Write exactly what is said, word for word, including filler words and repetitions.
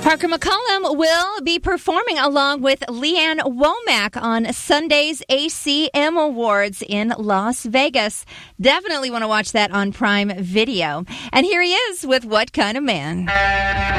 Parker McCollum will be performing along with Leanne Womack on Sunday's A C M Awards in Las Vegas. Definitely want to watch that on Prime Video. And here he is with What Kind of Man.